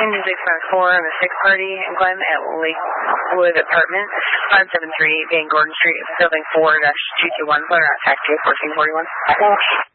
Engine 654 on the 6 party in Glen at Lakewood Apartments, 573 Van Gordon Street, Building 4-221, clear out taxi 1441.